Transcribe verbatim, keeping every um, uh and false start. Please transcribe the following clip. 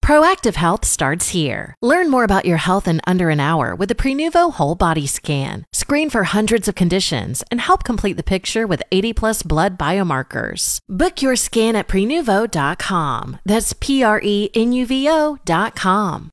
Proactive Health starts here. Learn more about your health in under an hour with the Prenuvo Whole Body Scan. Screen for hundreds of conditions and help complete the picture with eighty plus blood biomarkers. Book your scan at prenuvo dot com. That's P R E N U V O dot com.